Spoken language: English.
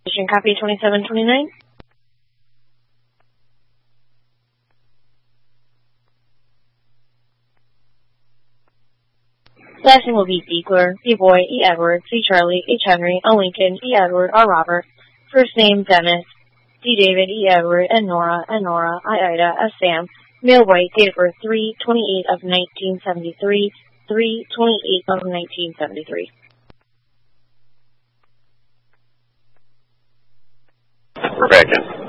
Copy 2729. Last name will be Ziegler, B. Boy, E. Edward, C. Charlie, H. Henry, O. Lincoln, E. Edward, R. Robert. First name Dennis, D. David, E. Edward, N. Nora, I. Ida, S. Sam. Male white, date of birth 3/28 of 1973, 3/28 of 1973. We're back in.